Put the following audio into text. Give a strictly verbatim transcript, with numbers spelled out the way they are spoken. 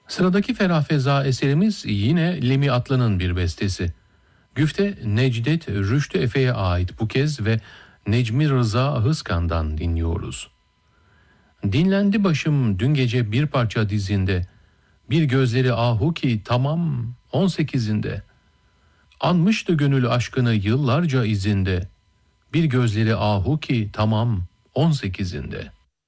Sıradaki Ferah Feza eserimiz yine Lemi Atlı'nın bir bestesi. Güfte Necdet Rüştü Efe'ye ait bu kez ve Necmi Rıza Ahıskan'dan dinliyoruz. Dinlendi başım dün gece bir parça dizinde, bir gözleri ahu ki tamam on sekizinde. Anmıştı gönül aşkını yıllarca izinde, bir gözleri ahu ki tamam on sekizinde.